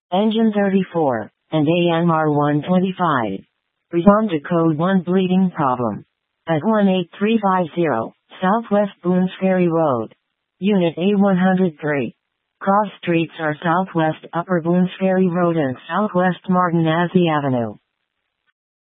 Engine 34, and AMR 125. Respond to Code 1 bleeding problem. At 18350, Southwest Boones Ferry Road. Unit A103. Cross streets are Southwest Upper Boones Ferry Road and Southwest Martin Nazzi Avenue.